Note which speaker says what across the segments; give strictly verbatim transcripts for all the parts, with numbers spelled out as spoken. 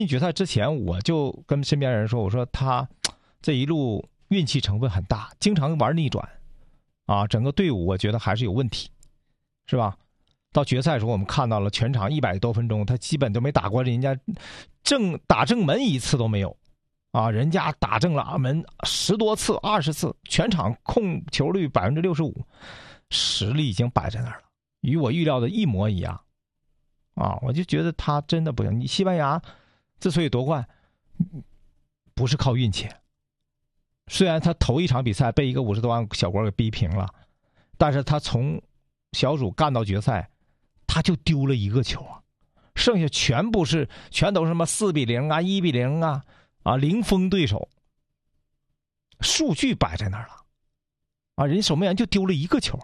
Speaker 1: 进决赛之前，我就跟身边人说，我说他这一路运气成分很大，经常玩逆转，啊，整个队伍我觉得还是有问题，是吧？到决赛的时候，我们看到了全场一百多分钟，他基本都没打过人家正打正门一次都没有，啊，人家打正了门十多次、二十次，全场控球率百分之六十五，实力已经摆在那儿了，与我预料的一模一样，啊，我就觉得他真的不行。你西班牙之所以夺冠，不是靠运气。虽然他头一场比赛被一个五十多万小国给逼平了，但是他从小组干到决赛，他就丢了一个球啊，剩下全部是全都是什么四比零啊、一比零啊啊，零封对手。数据摆在那儿了，啊，人守门员就丢了一个球，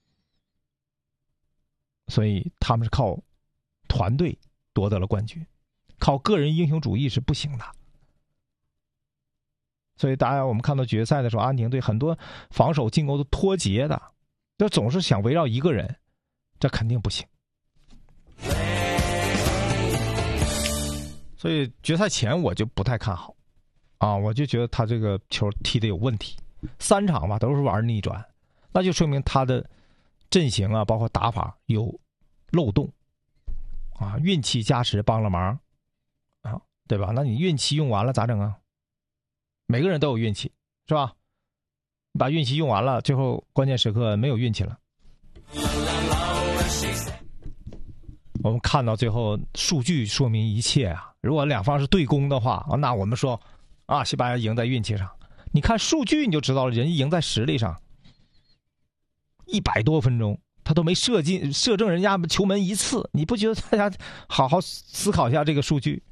Speaker 1: 所以他们是靠团队夺得了冠军。靠个人英雄主义是不行的，所以大家我们看到决赛的时候，阿根廷队很多防守进攻都脱节的，这总是想围绕一个人，这肯定不行。所以决赛前我就不太看好，啊，我就觉得他这个球踢得有问题，三场吧都是玩逆转，那就说明他的阵型啊，包括打法有漏洞，啊，运气加持帮了忙。啊，对吧？那你运气用完了咋整啊？每个人都有运气，是吧？你把运气用完了，最后关键时刻没有运气了。我们看到最后数据说明一切啊！如果两方是对攻的话，那我们说啊，西班牙赢在运气上。你看数据你就知道了，人赢在实力上。一百多分钟，他都没射进射正人家球门一次，你不觉得大家好好思考一下这个数据？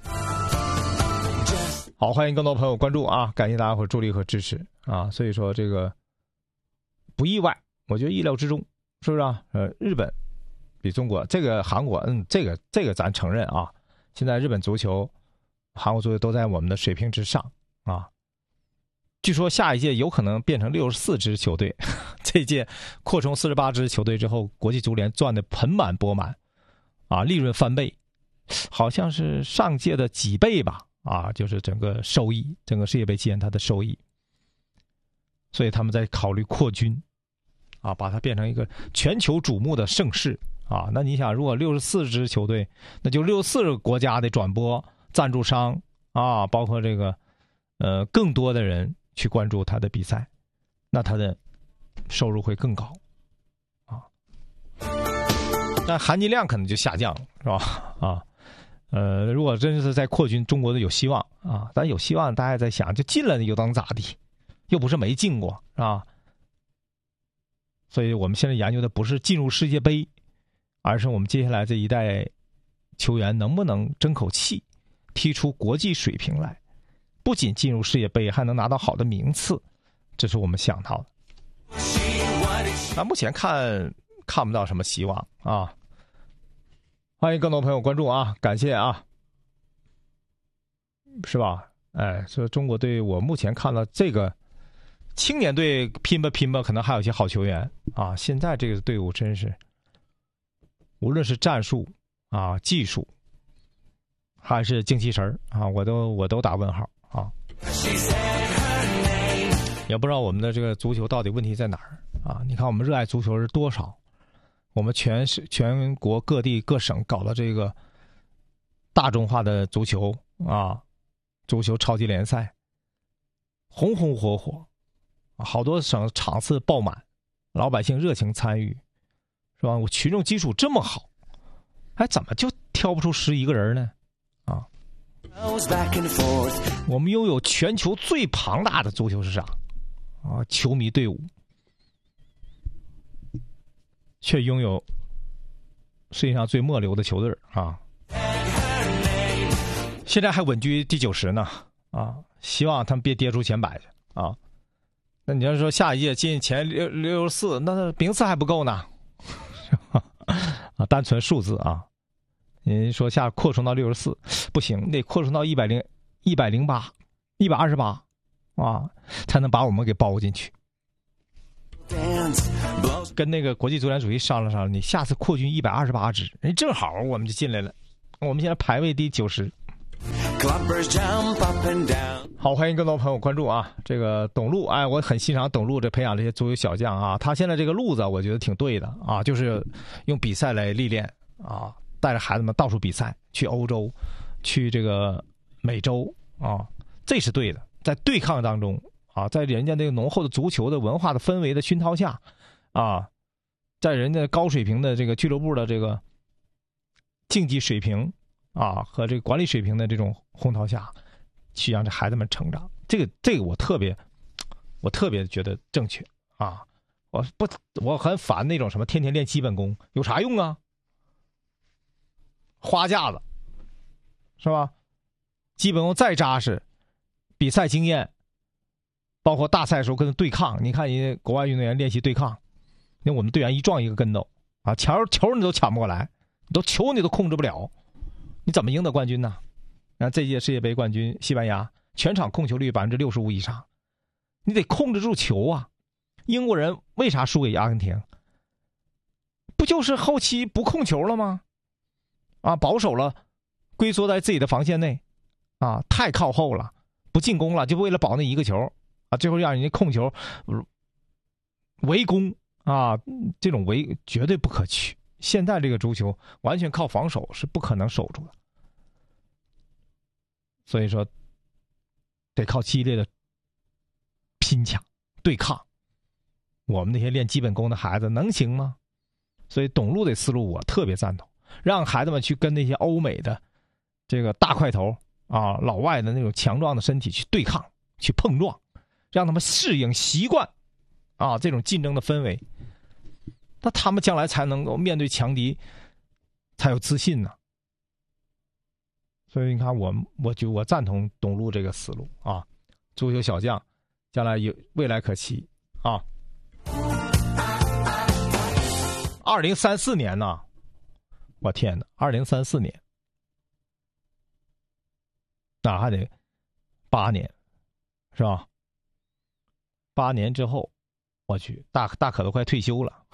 Speaker 1: 好，欢迎更多朋友关注啊！感谢大家伙助力和支持啊！所以说这个不意外，我觉得意料之中，是不是啊？呃，日本比中国，这个韩国，嗯，这个这个咱承认啊。现在日本足球、韩国足球都在我们的水平之上啊。据说下一届有可能变成六十四支球队，这届扩充四十八支球队之后，国际足联赚的盆满钵满啊，利润翻倍，好像是上届的几倍吧。啊，就是整个收益，整个世界杯期间它的收益，所以他们在考虑扩军，啊，把它变成一个全球瞩目的盛事啊。那你想，如果六十四支球队，那就六十四个国家的转播赞助商啊，包括这个呃更多的人去关注他的比赛，那他的收入会更高啊。但含金量可能就下降了，是吧？啊。呃，如果真是在扩军，中国的有希望啊！但有希望，大家在想，就进了又能咋地？又不是没进过，是吧？所以我们现在研究的不是进入世界杯，而是我们接下来这一代球员能不能争口气，踢出国际水平来，不仅进入世界杯，还能拿到好的名次，这是我们想到的。那目前看看不到什么希望啊。欢迎更多朋友关注啊，感谢啊，是吧？哎，说中国队，我目前看到这个青年队拼吧拼吧，可能还有一些好球员啊。现在这个队伍真是，无论是战术啊、技术，还是精气神啊，我都我都打问号啊。也不知道我们的这个足球到底问题在哪儿啊？你看我们热爱足球是多少？我们全是全国各地各省搞的这个大众化的足球啊，足球超级联赛，红红火火，好多省场次爆满，老百姓热情参与，是吧？我群众基础这么好，哎，怎么就挑不出十一个人呢？啊，我们拥有全球最庞大的足球市场啊，球迷队伍。却拥有世界上最末流的球队啊！现在还稳居第九十呢啊！希望他们别跌出前百去啊！那你要说下一届进前六六十四，那名次还不够呢啊！单纯数字啊！您说下扩充到六十四不行，得扩充到一百零一百零八、一百二十八啊，才能把我们给包进去。跟那个国际足联主席商量商量，你下次扩军一百二十八支，人正好我们就进来了。我们现在排位第九十。 好，欢迎更多朋友关注啊！这个董路，哎，我很欣赏董路这培养这些足球小将啊，他现在这个路子我觉得挺对的啊，就是用比赛来历练啊，带着孩子们到处比赛，去欧洲，去这个美洲啊，这是对的。在对抗当中啊，在人家那个浓厚的足球的文化的氛围的熏陶下啊，在人家高水平的这个俱乐部的这个竞技水平啊和这个管理水平的这种烘陶下，去让这孩子们成长，这个这个我特别，我特别觉得正确啊！我不，我很烦那种什么天天练基本功，有啥用啊？花架子是吧？基本功再扎实，比赛经验，包括大赛的时候跟他对抗，你看人家国外运动员练习对抗，那我们队员一撞一个跟斗啊，球球你都抢不过来，你都球你都控制不了，你怎么赢得冠军呢？然后这届世界杯冠军西班牙全场控球率百分之六十五以上，你得控制住球啊！英国人为啥输给阿根廷？不就是后期不控球了吗？啊，保守了，龟缩在自己的防线内，啊，太靠后了，不进攻了，就为了保那一个球啊，最后让人家控球围攻啊，这种围绝对不可取。现在这个足球完全靠防守是不可能守住的。所以说，得靠激烈的拼抢对抗。我们那些练基本功的孩子能行吗？所以董路的思路我特别赞同，让孩子们去跟那些欧美的这个大块头啊、老外的那种强壮的身体去对抗、去碰撞，让他们适应习惯啊这种竞争的氛围。那他们将来才能够面对强敌，才有自信呢。所以你看我，我我就我赞同董路这个思路啊，足球小将将来有未来可期啊。二零三四年呢，我天哪，二零三四年，那还得八年，是吧？八年之后，我去，大大可都快退休了，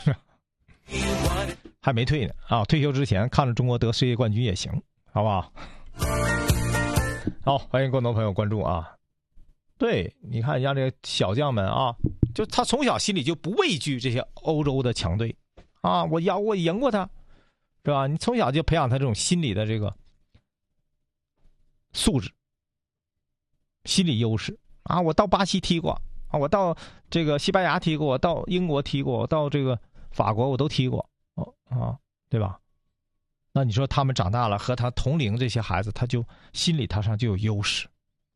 Speaker 1: 还没退呢啊！退休之前看着中国得世界冠军也行。好不好？好，欢迎更多朋友关注啊！对，你看人家这小将们啊，就他从小心里就不畏惧这些欧洲的强队啊，我要我赢过他，是吧？你从小就培养他这种心理的这个素质、心理优势啊！我到巴西踢过啊，我到这个西班牙踢过，我到英国踢过，我到这个法国我都踢过，哦啊，对吧？那你说他们长大了和他同龄这些孩子，他就心理他上就有优势，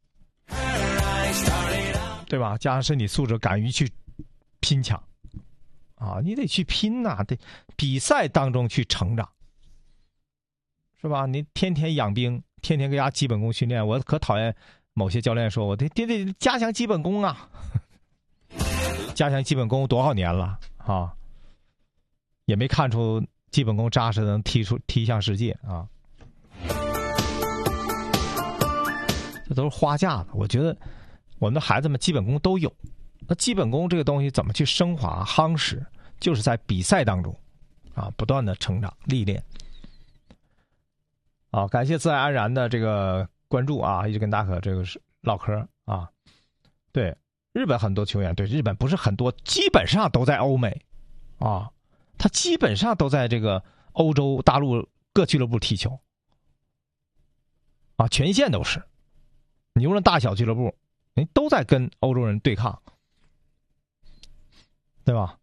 Speaker 1: 对吧？加上身体素质，敢于去拼抢啊，你得去拼呐、啊，得比赛当中去成长，是吧？你天天养兵，天天给家基本功训练，我可讨厌某些教练说我得得得加强基本功啊，加强基本功多少年了啊，也没看出基本功扎实能踢出踢向世界啊！这都是花架子。我觉得我们的孩子们基本功都有，那基本功这个东西怎么去升华夯实，就是在比赛当中啊，不断的成长历练。啊，感谢自爱安然的这个关注啊，一直跟大可这个唠嗑啊。对，日本很多球员，对日本不是很多，基本上都在欧美啊。他基本上都在这个欧洲大陆各俱乐部踢球，啊，全线都是。你无论大小俱乐部，你都在跟欧洲人对抗，对吧？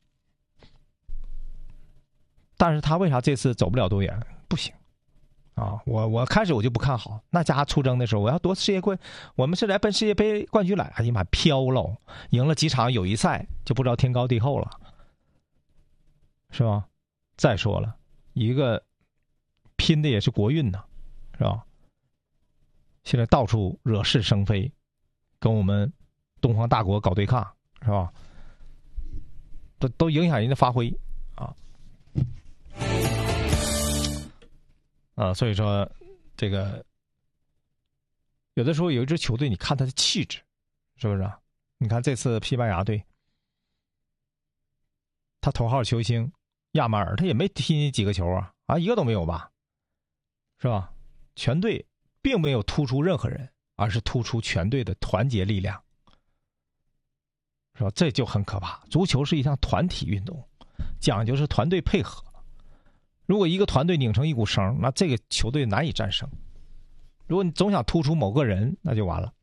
Speaker 1: 但是他为啥这次走不了多远？不行啊！我我开始我就不看好，那家出征的时候，我要夺世界冠，我们是来奔世界杯冠军来，哎呀妈，飘喽！赢了几场友谊赛，就不知道天高地厚了。是吧？再说了，一个拼的也是国运呢，是吧？现在到处惹是生非，跟我们东方大国搞对抗，是吧？都都影响人的发挥啊啊！所以说，这个有的时候有一支球队，你看他的气质，是不是啊？你看这次西班牙队，他头号球星亚马尔，他也没踢几个球啊，啊，一个都没有吧，是吧？全队并没有突出任何人，而是突出全队的团结力量，是吧？这就很可怕。足球是一项团体运动，讲究是团队配合。如果一个团队拧成一股绳，那这个球队难以战胜。如果你总想突出某个人，那就完了。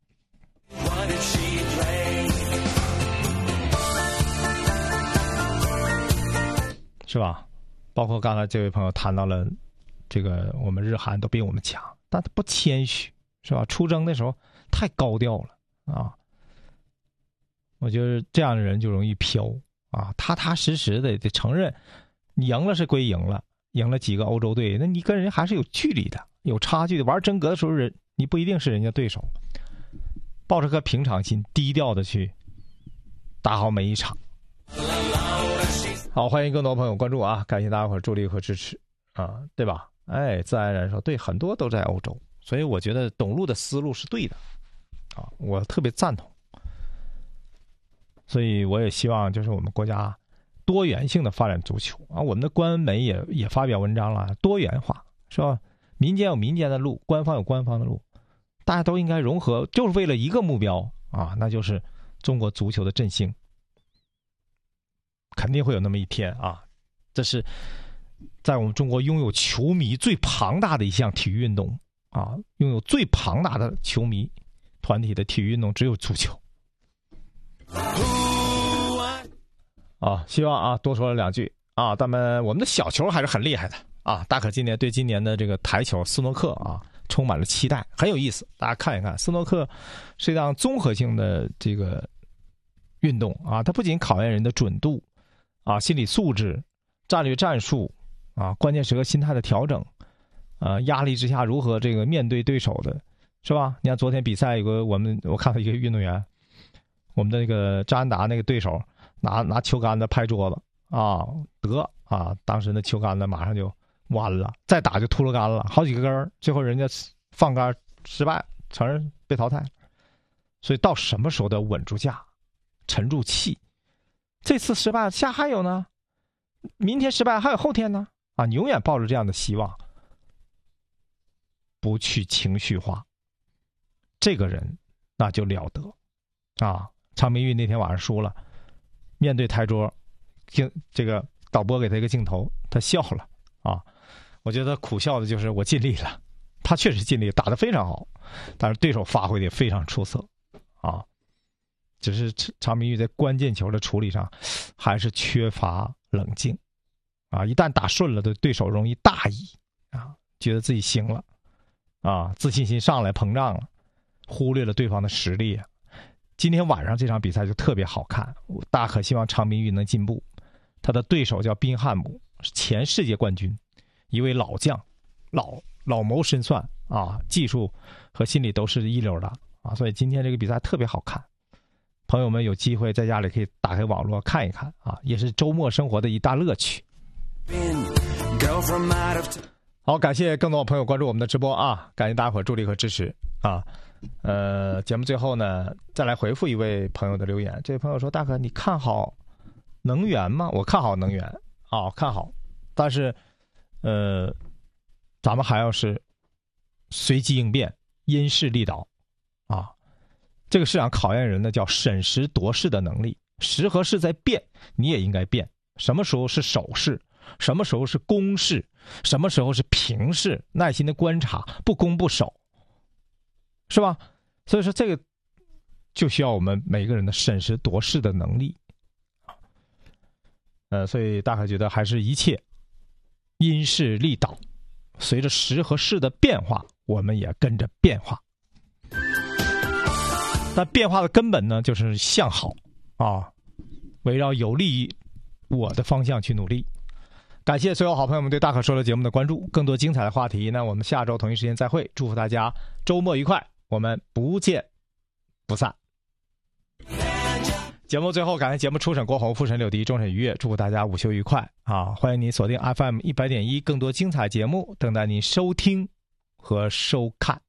Speaker 1: 是吧？包括刚才这位朋友谈到了这个，我们日韩都比我们强，但他不谦虚，是吧？出征的时候太高调了啊！我觉得这样的人就容易飘啊，踏踏实实的得承认，你赢了是归赢了，赢了几个欧洲队，那你跟人还是有距离的，有差距的。玩真格的时候，人你不一定是人家对手，抱着颗平常心，低调的去打好每一场。好，欢迎更多朋友关注啊！感谢大家伙助力和支持啊，对吧？哎，自然人说对，很多都在欧洲，所以我觉得董路的思路是对的啊，我特别赞同。所以我也希望就是我们国家多元性的发展足球啊，我们的官媒也也发表文章了，多元化是吧？民间有民间的路，官方有官方的路，大家都应该融合，就是为了一个目标啊，那就是中国足球的振兴。肯定会有那么一天啊！这是在我们中国拥有球迷最庞大的一项体育运动啊，拥有最庞大的球迷团体的体育运动只有足球啊！希望啊多说了两句啊，咱们我们的小球还是很厉害的啊！大可今年对今年的这个台球斯诺克啊充满了期待，很有意思，大家看一看。斯诺克是一项综合性的这个运动啊，它不仅考验人的准度。啊，心理素质、战略战术啊，关键时刻心态的调整，啊，压力之下如何这个面对对手的，是吧？你看昨天比赛有个我们我看到一个运动员，我们的那个张安达那个对手拿拿球杆子拍桌子啊，得啊，当时那球杆子马上就弯了，再打就秃噜杆了，好几个根，最后人家放杆失败，承认被淘汰。所以到什么时候都要稳住架，沉住气。这次失败，下还有呢，明天失败还有后天呢，啊，你永远抱着这样的希望，不去情绪化，这个人那就了得啊！昌明玉那天晚上输了，面对台桌，镜这个导播给他一个镜头，他笑了啊，我觉得苦笑的就是我尽力了，他确实尽力，打得非常好，但是对手发挥的也非常出色啊。只是常明玉在关键球的处理上还是缺乏冷静啊，一旦打顺了的对手容易大意啊，觉得自己行了啊，自信心上来膨胀了，忽略了对方的实力啊。今天晚上这场比赛就特别好看，大可希望常明玉能进步。他的对手叫宾汉姆，是前世界冠军，一位老将，老老谋深算啊，技术和心理都是一流的啊，所以今天这个比赛特别好看。朋友们有机会在家里可以打开网络看一看啊，也是周末生活的一大乐趣。好，感谢更多朋友关注我们的直播啊，感谢大家伙助力和支持啊。呃，节目最后呢，再来回复一位朋友的留言。这位朋友说：“大哥，你看好能源吗？”我看好能源啊，看好，但是呃，咱们还要是随机应变，因势利导啊。这个市场考验人的叫审时度势的能力，时和势在变，你也应该变。什么时候是守势，什么时候是攻势，什么时候是平势，耐心的观察，不攻不守，是吧？所以说这个就需要我们每个人的审时度势的能力。呃，所以大概觉得还是一切因势利导，随着时和势的变化，我们也跟着变化。但变化的根本呢，就是向好啊，围绕有利于我的方向去努力。感谢所有好朋友们对大可说的节目的关注，更多精彩的话题呢，我们下周同一时间再会。祝福大家周末愉快，我们不见不散。节目最后，感谢节目初审郭宏、复审柳迪、终审愉悦，祝福大家午休愉快啊！欢迎您锁定 F M 一百点一，更多精彩节目等待您收听和收看。